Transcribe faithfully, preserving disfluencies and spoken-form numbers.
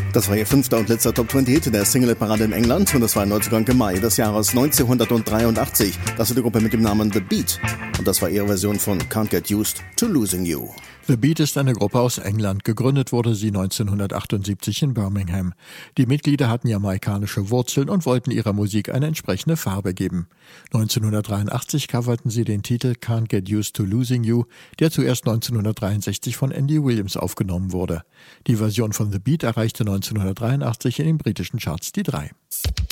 Das war ihr fünfter und letzter Top zwanzig Hit der Single-Parade in England und das war ein Neuzugang im Mai des Jahres neunzehnhundertdreiundachtzig. Das ist die Gruppe mit dem Namen The Beat und das war ihre Version von Can't Get Used to Losing You. The Beat ist eine Gruppe aus England. Gegründet wurde sie neunzehnhundertachtundsiebzig in Birmingham. Die Mitglieder hatten jamaikanische Wurzeln und wollten ihrer Musik eine entsprechende Farbe geben. neunzehnhundertdreiundachtzig coverten sie den Titel Can't Get Used to Losing You, der zuerst neunzehnhundertdreiundsechzig von Andy Williams aufgenommen wurde. Die Version von The Beat erreichte neunzehnhundertdreiundachtzig in den britischen Charts die drei.